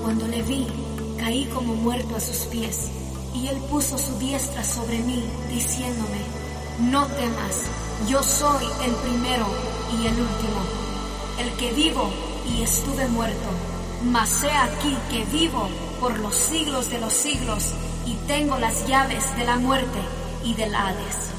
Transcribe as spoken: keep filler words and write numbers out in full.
Cuando le vi, caí como muerto a sus pies, y él puso su diestra sobre mí, diciéndome: no temas, yo soy el primero y el último, el que vivo y estuve muerto, mas he aquí que vivo por los siglos de los siglos, y tengo las llaves de la muerte y del Hades.